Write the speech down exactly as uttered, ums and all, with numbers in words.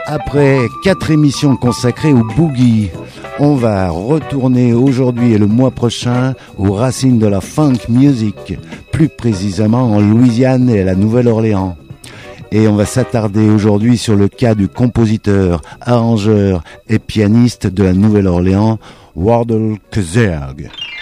Après quatre émissions consacrées au boogie, on va retourner aujourd'hui et le mois prochain aux racines de la funk music, plus précisément en Louisiane et à la Nouvelle-Orléans. Et on va s'attarder aujourd'hui sur le cas du compositeur, arrangeur et pianiste de la Nouvelle-Orléans, Wardell Kezerg.